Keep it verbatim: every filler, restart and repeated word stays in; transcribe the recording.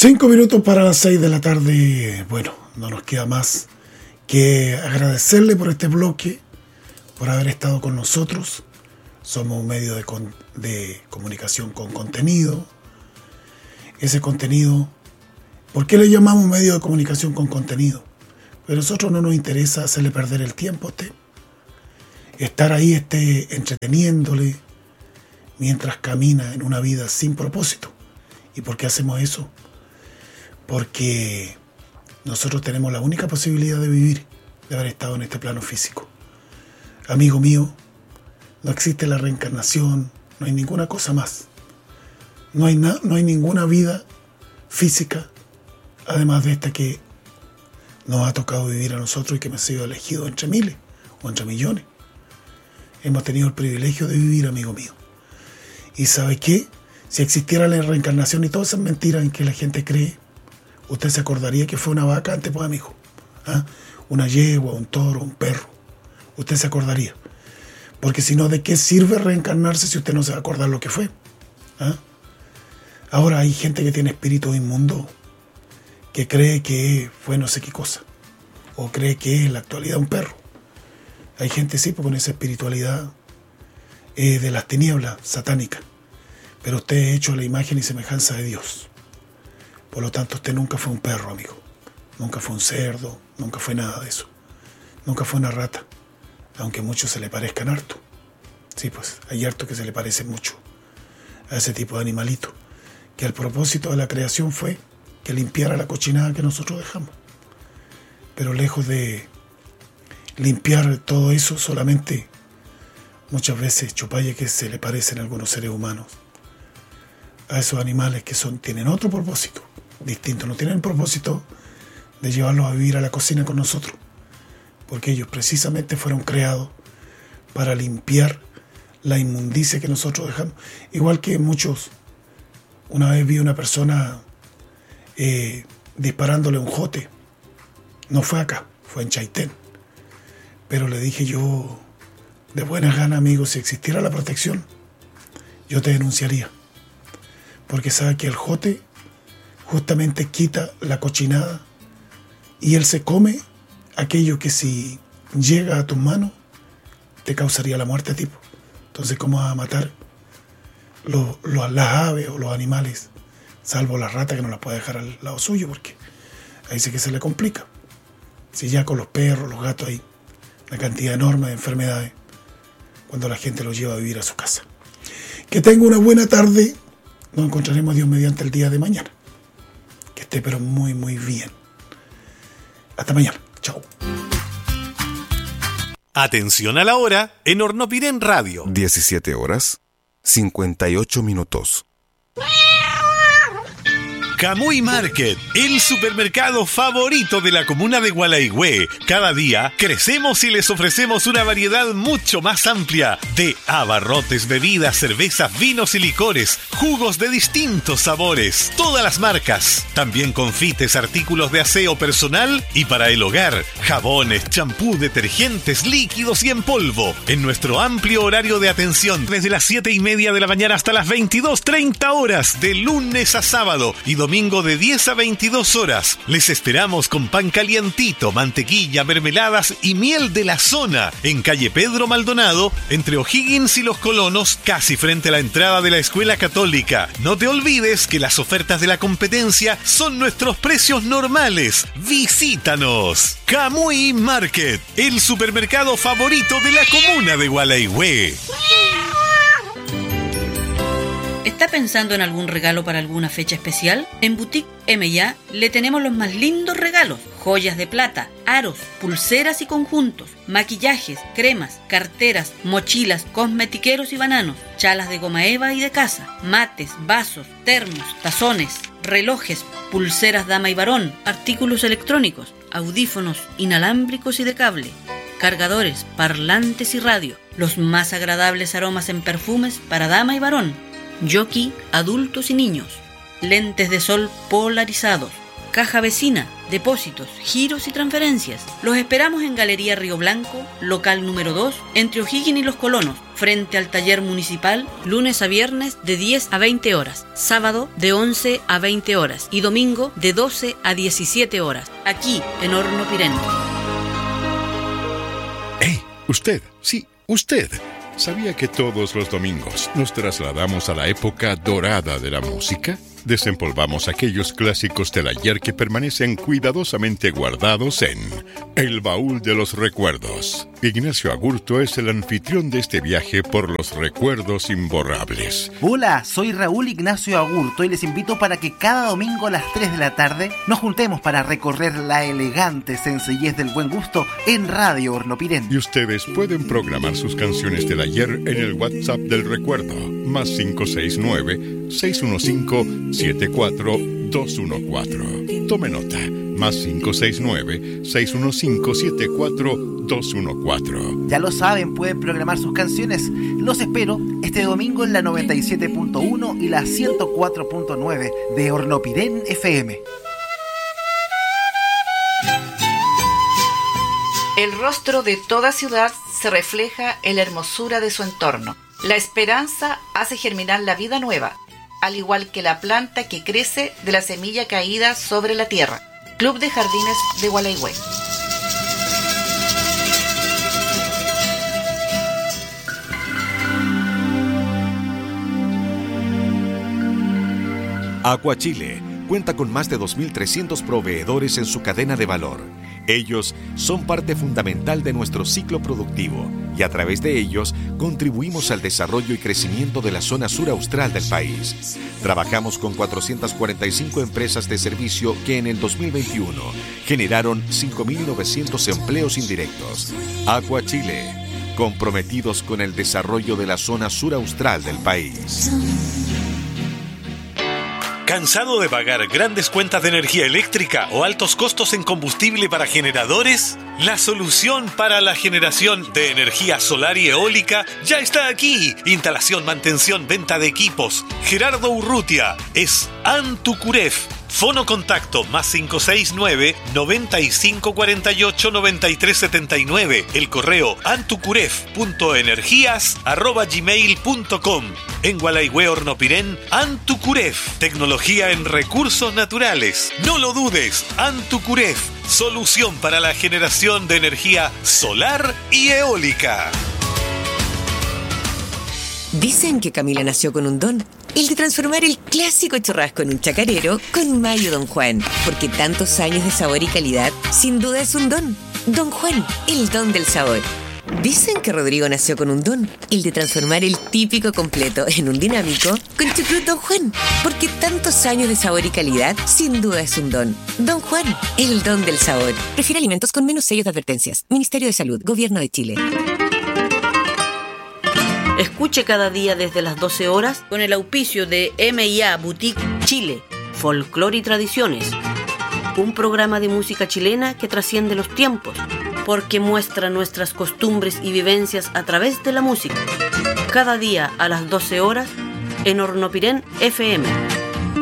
Cinco minutos para las seis de la tarde. Bueno, no nos queda más que agradecerle por este bloque, por haber estado con nosotros. Somos un medio de, con, de comunicación con contenido. Ese contenido, ¿por qué le llamamos medio de comunicación con contenido? Pero a nosotros no nos interesa hacerle perder el tiempo a usted. Estar ahí esté entreteniéndole mientras camina en una vida sin propósito. ¿Y por qué hacemos eso? Porque nosotros tenemos la única posibilidad de vivir, de haber estado en este plano físico. Amigo mío, no existe la reencarnación, no hay ninguna cosa más. No hay, na- no hay ninguna vida física, además de esta que nos ha tocado vivir a nosotros y que me ha sido elegido entre miles o entre millones. Hemos tenido el privilegio de vivir, amigo mío. ¿Y sabe qué? Si existiera la reencarnación y todas esas mentiras en que la gente cree, usted se acordaría que fue una vaca antes, pues, amigo. ¿Ah? Una yegua, un toro, un perro. Usted se acordaría. Porque si no, ¿de qué sirve reencarnarse si usted no se va a acordar lo que fue? ¿Ah? Ahora hay gente que tiene espíritu inmundo, que cree que fue no sé qué cosa, o cree que es en la actualidad un perro. Hay gente, sí, con esa espiritualidad eh, de las tinieblas satánicas, pero usted es hecho a la imagen y semejanza de Dios. Por lo tanto, usted nunca fue un perro, amigo. Nunca fue un cerdo, nunca fue nada de eso. Nunca fue una rata, aunque muchos se le parezcan harto. Sí, pues, hay harto que se le parece mucho a ese tipo de animalito, que el propósito de la creación fue que limpiara la cochinada que nosotros dejamos. Pero lejos de limpiar todo eso, solamente muchas veces chupaye que se le parecen a algunos seres humanos, a esos animales que son tienen otro propósito distinto, no tienen el propósito de llevarlos a vivir a la cocina con nosotros, porque ellos precisamente fueron creados para limpiar la inmundicia que nosotros dejamos. Igual que muchos, una vez vi una persona eh, disparándole un jote, no fue acá, fue en Chaitén, pero le dije yo, de buenas ganas, amigo, si existiera la protección, yo te denunciaría, porque sabe que el jote justamente quita la cochinada y él se come aquello que si llega a tus manos te causaría la muerte a ti. Entonces, ¿cómo vas a matar los, los, las aves o los animales, salvo la rata que no la puede dejar al lado suyo, porque ahí sí que se le complica? Si ya con los perros, los gatos, hay una cantidad enorme de enfermedades cuando la gente los lleva a vivir a su casa. Que tenga una buena tarde. Nos encontraremos, Dios mediante, el día de mañana. Que esté pero muy muy bien. Hasta mañana. Chao. Atención a la hora en Hornopirén Radio. diecisiete horas, cincuenta y ocho minutos. Camuy Market, el supermercado favorito de la comuna de Gualaigüe. Cada día crecemos y les ofrecemos una variedad mucho más amplia de abarrotes, bebidas, cervezas, vinos y licores, jugos de distintos sabores, todas las marcas. También confites, artículos de aseo personal y para el hogar, jabones, champú, detergentes, líquidos y en polvo. En nuestro amplio horario de atención, desde las siete y media de la mañana hasta las veintidós treinta horas, de lunes a sábado y domingo de diez a veintidós horas. Les esperamos con pan calientito, mantequilla, mermeladas y miel de la zona en calle Pedro Maldonado, entre O'Higgins y Los Colonos, casi frente a la entrada de la Escuela Católica. No te olvides que las ofertas de la competencia son nuestros precios normales. Visítanos. Camuy Market, el supermercado favorito de la comuna de Gualaigüe. ¿Está pensando en algún regalo para alguna fecha especial? En Boutique M y A le tenemos los más lindos regalos. Joyas de plata, aros, pulseras y conjuntos, maquillajes, cremas, carteras, mochilas, cosmetiqueros y bananos, chalas de goma eva y de casa, mates, vasos, termos, tazones, relojes, pulseras dama y varón, artículos electrónicos, audífonos inalámbricos y de cable, cargadores, parlantes y radio, los más agradables aromas en perfumes para dama y varón, jockey, adultos y niños, lentes de sol polarizados, caja vecina, depósitos, giros y transferencias. Los esperamos en Galería Río Blanco, local número dos, entre O'Higgins y Los Colonos, frente al taller municipal, lunes a viernes de diez a veinte horas, sábado de once a veinte horas y domingo de doce a diecisiete horas, aquí en Horno Pirén. ¡Hey! Usted, sí, usted. ¿Sabía que todos los domingos nos trasladamos a la época dorada de la música? Desempolvamos aquellos clásicos del ayer que permanecen cuidadosamente guardados en El Baúl de los Recuerdos. Ignacio Agurto es el anfitrión de este viaje por los recuerdos imborrables. Hola, soy Raúl Ignacio Agurto y les invito para que cada domingo a las tres de la tarde nos juntemos para recorrer la elegante sencillez del buen gusto en Radio Hornopirén. Y ustedes pueden programar sus canciones del ayer en el WhatsApp del recuerdo, más cinco seis nueve, seis uno cinco, siete cuatro dos uno cuatro. Tome nota, más cinco seis nueve, seis uno cinco, siete cuatro dos uno cuatro. Ya lo saben, pueden programar sus canciones. Los espero este domingo en la noventa y siete punto uno y la ciento cuatro punto nueve de Hornopirén F M. El rostro de toda ciudad se refleja en la hermosura de su entorno. La esperanza hace germinar la vida nueva, al igual que la planta que crece de la semilla caída sobre la tierra. Club de Jardines de Gualaihue. Aqua Chile cuenta con más de dos mil trescientos proveedores en su cadena de valor. Ellos son parte fundamental de nuestro ciclo productivo y a través de ellos contribuimos al desarrollo y crecimiento de la zona sur austral del país. Trabajamos con cuatrocientas cuarenta y cinco empresas de servicio que en el dos mil veintiuno generaron cinco mil novecientos empleos indirectos. Aqua Chile, comprometidos con el desarrollo de la zona sur austral del país. ¿Cansado de pagar grandes cuentas de energía eléctrica o altos costos en combustible para generadores? La solución para la generación de energía solar y eólica ya está aquí. Instalación, mantención, venta de equipos. Gerardo Urrutia es Antucuref. Fono contacto más cinco seis nueve, noventa y cinco cuarenta y ocho, noventa y tres setenta y nueve. El correo antucuref punto energías arroba gmail punto com. En Gualaihue Hornopirén, Antucuref. Tecnología en recursos naturales. No lo dudes, Antucuref. Solución para la generación de energía solar y eólica. Dicen que Camila nació con un don, el de transformar el clásico churrasco en un chacarero con Mayo Don Juan, porque tantos años de sabor y calidad, sin duda es un don. Don Juan, el don del sabor. Dicen que Rodrigo nació con un don, el de transformar el típico completo en un dinámico con Chucrut Don Juan, porque tantos años de sabor y calidad, sin duda es un don. Don Juan, el don del sabor. Prefiere alimentos con menos sellos de advertencias. Ministerio de Salud, Gobierno de Chile. Escuche cada día desde las doce horas con el auspicio de M y A Boutique Chile, Folclor y Tradiciones. Un programa de música chilena que trasciende los tiempos, porque muestra nuestras costumbres y vivencias a través de la música. Cada día a las doce horas en Hornopirén F M.